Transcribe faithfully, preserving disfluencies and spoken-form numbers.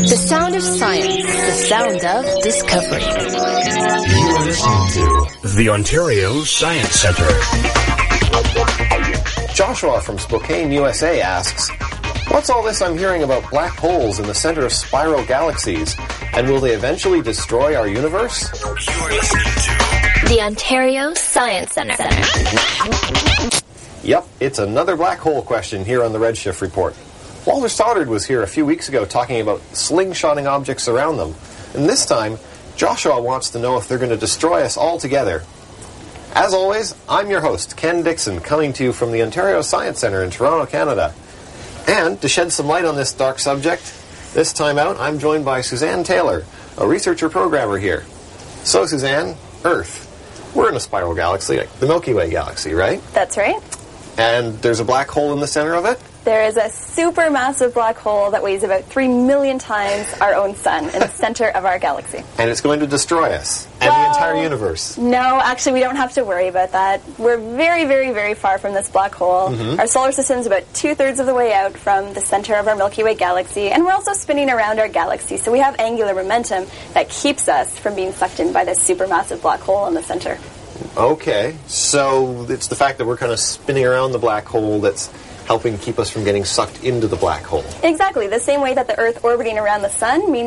The sound of science, the sound of discovery. You are listening to the Ontario Science Centre. Joshua from Spokane, U S A asks, what's all this I'm hearing about black holes in the center of spiral galaxies? And will they eventually destroy our universe? You are listening to The Ontario Science Centre. Yep, it's another black hole question here on the Redshift Report. Walter Stoddard was here a few weeks ago talking about slingshotting objects around them. And this time, Joshua wants to know if they're going to destroy us altogether. As always, I'm your host, Ken Dixon, coming to you from the Ontario Science Centre in Toronto, Canada. And to shed some light on this dark subject, this time out, I'm joined by Suzanne Taylor, a researcher programmer here. So, Suzanne, Earth. We're in a spiral galaxy, like the Milky Way galaxy, right? That's right. And there's a black hole in the center of it? There is a supermassive black hole that weighs about three million times our own sun in the center of our galaxy. And it's going to destroy us and well, the entire universe. No, actually, we don't have to worry about that. We're very, very, very far from this black hole. Mm-hmm. Our solar system is about two-thirds of the way out from the center of our Milky Way galaxy, and we're also spinning around our galaxy, so we have angular momentum that keeps us from being sucked in by this supermassive black hole in the center. Okay, so it's the fact that we're kind of spinning around the black hole that's helping keep us from getting sucked into the black hole. Exactly. The same way that the Earth orbiting around the sun means